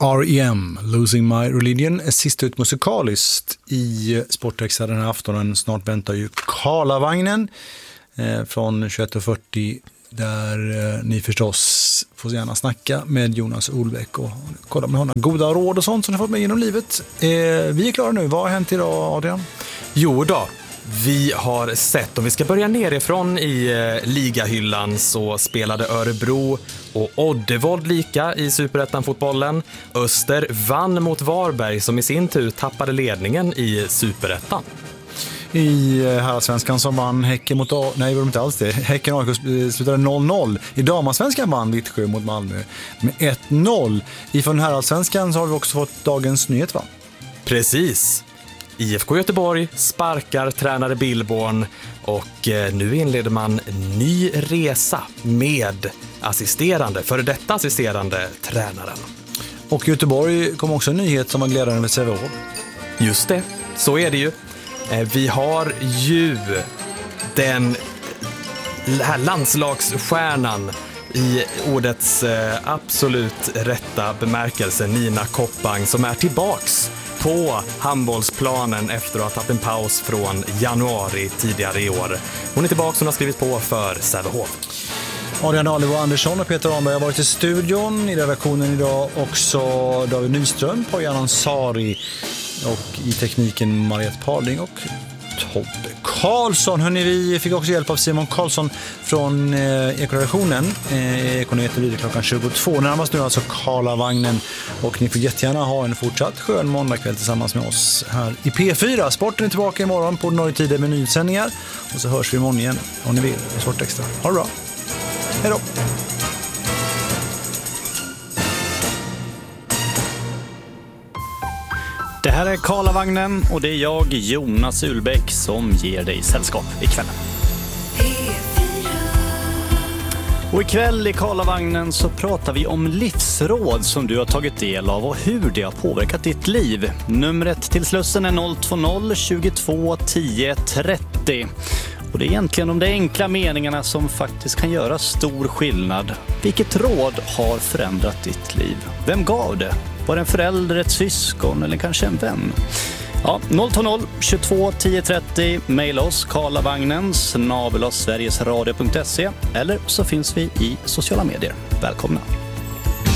R.E.M. Losing My Religion är sist ut musikaliskt i Sportextra den här aftonen. Snart väntar ju Karlavagnen från 21.40 där ni förstås får gärna snacka med Jonas Olbäck och kolla med honom goda råd och sånt som ni fått med genom livet. Vi är klara nu. Vad har hänt idag, Adrian? Jo då. Vi har sett, om vi ska börja nerifrån i ligahyllan, så spelade Örebro och Oddevold lika i Superettan-fotbollen. Öster vann mot Varberg som i sin tur tappade ledningen i Superettan. I herrasvenskan som vann Häcken mot nej, det var inte alls det. Häcken AIK slutade 0-0. I damarsvenskan vann Vittsjö mot Malmö med 1-0. Ifrån herrasvenskan så har vi också fått dagens nyhet, va? Precis. IFK Göteborg sparkar tränare Billborn och nu inleder man ny resa med före detta assisterande tränaren. Och Göteborg kom också en nyhet som var glädjande med Sävehof. Just det, så är det ju. Vi har ju den här landslagsstjärnan i ordets absolut rätta bemärkelse, Nina Koppang, som är tillbaks på handbollsplanen efter att ha tagit en paus från januari tidigare i år. Hon är tillbaka, hon har skrivit på för Sävehof. Adrian Alivo Andersson och Peter Arnberg har varit i studion. I redaktionen idag också David Nyström, Pojan Ansari och i tekniken Mariette Parling och Tobbe Karlsson. Hörrni, vi fick också hjälp av Simon Karlsson från Ekoredaktionen. Ekonometer vidare klockan 22. Närmast nu alltså Karlavagnen. Och ni får jättegärna ha en fortsatt skön måndagkväll tillsammans med oss här i P4. Sporten är tillbaka imorgon på ordinarie tider med nyhetssändningar. Och så hörs vi imorgon igen om ni vill i Sportextra. Ha det bra. Hej då. Det här är Karlavagnen och det är jag, Jonas Ulbäck, som ger dig sällskap ikväll. Och ikväll i Karlavagnen så pratar vi om livsråd som du har tagit del av och hur det har påverkat ditt liv. Numret till Slussen är 020 22 10 30. Och det är egentligen de enkla meningarna som faktiskt kan göra stor skillnad. Vilket råd har förändrat ditt liv? Vem gav det? Var det en förälder, ett syskon eller kanske en vän? Ja, 020 22 10 30. Maila oss karlavagnen@sverigesradio.se eller så finns vi i sociala medier. Välkomna!